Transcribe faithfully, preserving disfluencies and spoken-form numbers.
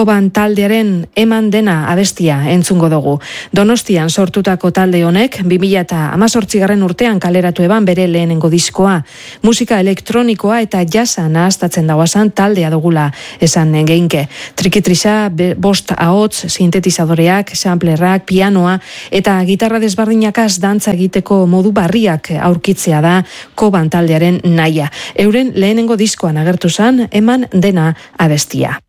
Koban taldearen Eman dena abestia entzungo dugu. Donostian sortutako talde honek bi mila hemezortzigarren urtean kaleratu eban bere lehenengo diskoa. Musika elektronikoa eta jasa nahaztatzen dauazan taldea dugula esan geinke. Trikitrisa, bost ahots, sintetizadoreak, samplerrak, pianoa eta gitarra desbardinakaz dantza egiteko modu barriak aurkitzea da Koban taldearen naia. Euren lehenengo diskoan agertu zan Eman dena abestia.